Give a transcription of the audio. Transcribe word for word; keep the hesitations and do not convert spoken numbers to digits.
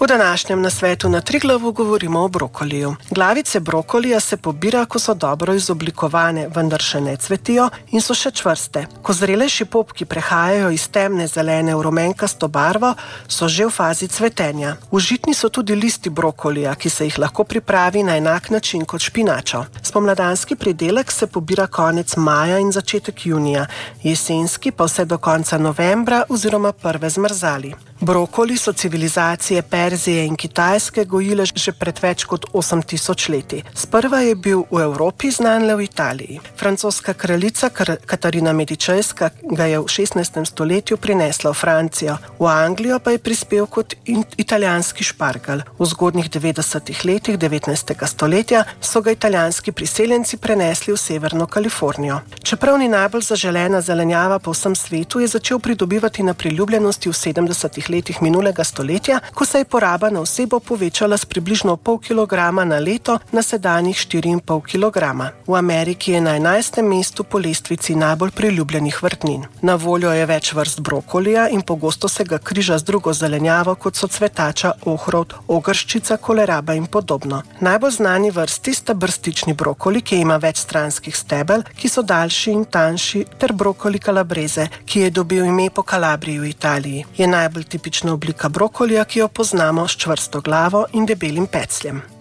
današnjem nasvetu na Triglavu govorimo o brokoliju. Glavice brokolija se pobira, ko so dobro izoblikovane, vendar še ne cvetijo in so še čvrste. Ko zrelejši popki prehajajo iz temne zelene v rumenkasto barvo, so že v fazi cvetenja. Užitni so tudi listi brokolija, ki se jih lahko pripravi na enak način kot špinačo. Spomladanski pridelek se pobira konec maja in začetek junija, jesenski pa vse do konca novembra oziroma prve zmrzali. Brokoli so civilizacije Perzije in Kitajske gojile že pred več kot osem tisoč leti. Sprva je bil v Evropi znan le v Italiji. Francoska kraljica Katarina Medičejska ga je v šestnajstem stoletju prinesla v Francijo, v Anglijo pa je prispel kot italijanski špargelj. V zgodnjih devetdesetih letih devetnajstega stoletja so ga italijanski priseljenci prenesli v severno Kalifornijo. Čeprav ni najbolj zaželena zelenjava po vsem svetu, je začel pridobivati na priljubljenosti v sedemdesetih letih minulega stoletja, ko se je poraba na osebo povečala s približno pol kilograma na leto na sedanjih štiri in pol kilograma. V Ameriki je na enajstem mestu po lestvici najbolj priljubljenih vrtnin. Na voljo je več vrst brokolija in pogosto se ga križa z drugo zelenjavo, kot so cvetača, ohrovt, ogrščica, koleraba in podobno. Najbolj znani vrsti sta brstični brokoli, ki ima več stranskih stebel, ki so daljši in tanjši, ter brokoli kalabreze, ki je dobil ime po Kalabriji v Italiji. Je najbolj tipična oblika brokolija, ki jo poznamo s čvrsto glavo in debelim pecljem.